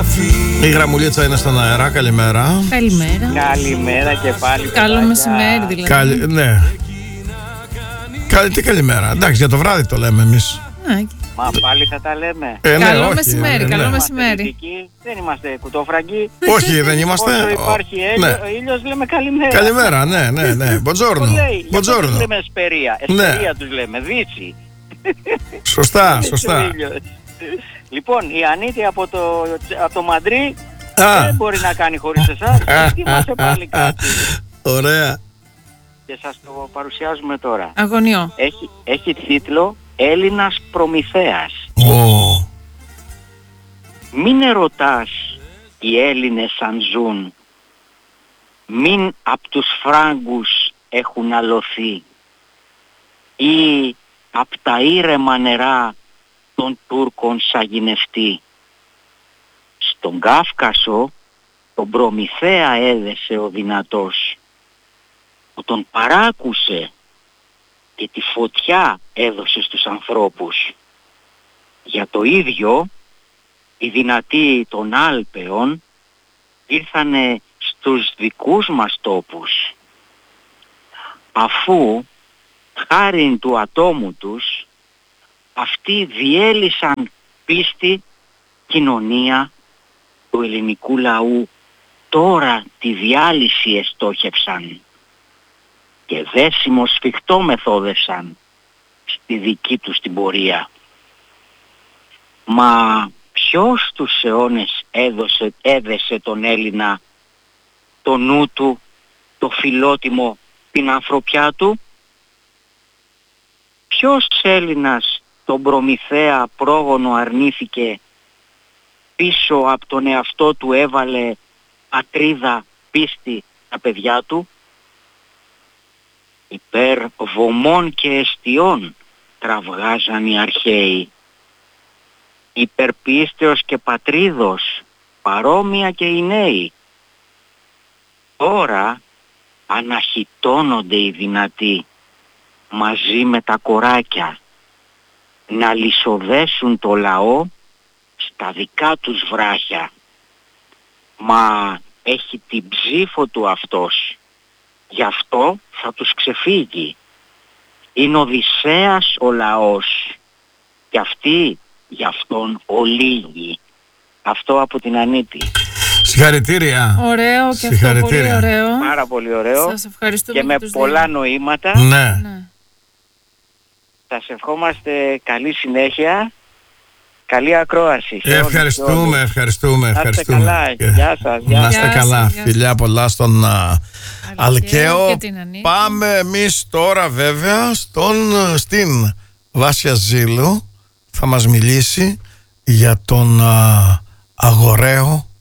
Η γραμμουλίτσα είναι στον αέρα. Καλημέρα. Καλημέρα. Καλημέρα και πάλι. Καλό μεσημέρι δηλαδή. Ναι. Τι καλημέρα. Εντάξει, για το βράδυ το λέμε εμείς. Μα πάλι θα τα λέμε. Καλό μεσημέρι, καλό μεσημέρι. Δεν είμαστε κουτόφραγκοι. Όχι, δεν είμαστε. Όσο υπάρχει ήλιος λέμε καλημέρα. Καλημέρα, ναι. Μποτζόρνο. Τους λέμε εσπερία. Εσπερία τους λέμε, δύση. Σωστά. Λοιπόν, η Ανίτη από το Μαντρί δεν μπορεί να κάνει χωρίς εσάς. Ετοίμασε πάλι κάτι. Ωραία. Και σας το παρουσιάζουμε τώρα. Αγωνιό. Έχει τίτλο Έλληνας Προμηθέας. Μην ερωτάς οι Έλληνες αν ζουν, μην απ' τους Φράγκους έχουν αλωθεί ή απ' τα ήρεμα νερά των Τούρκων σαγηνευτεί. Στον Κάφκασο τον Προμηθέα έδεσε ο δυνατός, που τον παράκουσε και τη φωτιά έδωσε στους ανθρώπους. Για το ίδιο οι δυνατοί των Άλπαιων ήρθανε στους δικούς μας τόπους, αφού χάριν του ατόμου τους αυτοί διέλυσαν πίστη, κοινωνία του ελληνικού λαού. Τώρα τη διάλυση εστόχευσαν και δέσιμο σφιχτό μεθόδευσαν στη δική τους την πορεία. Μα ποιος τους αιώνες έδεσε τον Έλληνα το νου του, το φιλότιμο, την ανθρωπιά του? Ποιος Έλληνας τον Προμηθέα πρόγονο αρνήθηκε, πίσω από τον εαυτό του έβαλε πατρίδα, πίστη τα παιδιά του? Υπέρ βωμών και εστιών κραυγάζαν οι αρχαίοι, υπέρ πίστεως και πατρίδος παρόμοια και οι νέοι. Τώρα αναχυτώνονται οι δυνατοί μαζί με τα κοράκια να λυσοδέσουν το λαό στα δικά τους βράχια. Μα έχει την ψήφο του αυτός, γι' αυτό θα τους ξεφύγει. Είναι Οδυσσέας ο λαός και αυτοί γι' αυτόν ολίγοι. Αυτό από την Ανίτη. Συγχαρητήρια. Ωραίο και αυτό, πολύ ωραίο. Πάρα πολύ ωραίο. Σας ευχαριστούμε και με πολλά νοήματα. Ναι. Σας ευχόμαστε καλή συνέχεια. Καλή ακρόαση. Ευχαριστούμε. Να είστε καλά. Γεια σας. Να είστε καλά. Φιλιά πολλά στον Αλκαίο. Πάμε εμείς τώρα βέβαια στην Βάσια Ζήλου. Θα μας μιλήσει για τον αγοραίο